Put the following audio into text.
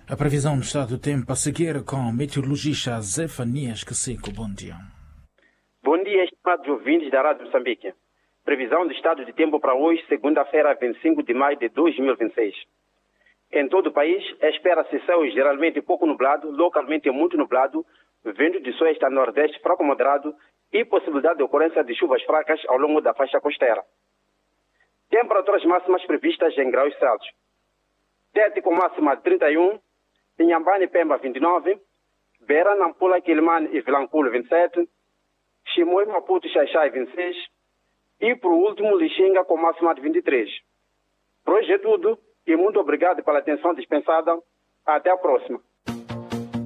A previsão do estado do tempo a seguir com o meteorologista Zefanias Cacico. Bom dia. Bom dia, estimados ouvintes da Rádio Moçambique. Previsão do estado de tempo para hoje, segunda-feira, 25 de maio de 2026. Em todo o país, espera-se céu geralmente pouco nublado, localmente muito nublado, vento de sueste a nordeste fraco moderado e possibilidade de ocorrência de chuvas fracas ao longo da faixa costeira. Temperaturas máximas previstas em graus Celsius. Tete com máxima de 31, Inhambane e Pemba 29, Beira, Nampula, Quilimane e Vilanculo 27, Chimoio, Maputo e Xaixai 26 e, por último, Lixinga com máxima de 23. Por hoje é tudo e muito obrigado pela atenção dispensada. Até a próxima.